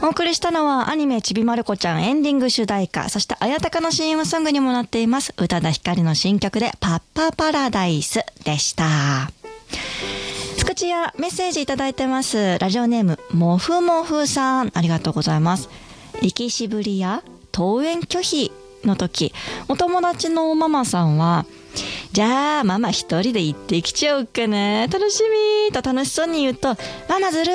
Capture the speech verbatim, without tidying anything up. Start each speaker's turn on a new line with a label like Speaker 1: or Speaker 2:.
Speaker 1: お送りしたのはアニメちびまる子ちゃんエンディング主題歌、そして綾鷹の シーエム ソングにもなっています宇多田ヒカルの新曲でパッパパラダイスでした。つくちやメッセージいただいてます。ラジオネームもふもふさん、ありがとうございます。力士ぶりや登園拒否の時、お友達のママさんはじゃあママ一人で行ってきちゃおうかな、楽しみと楽しそうに言うと、ママずる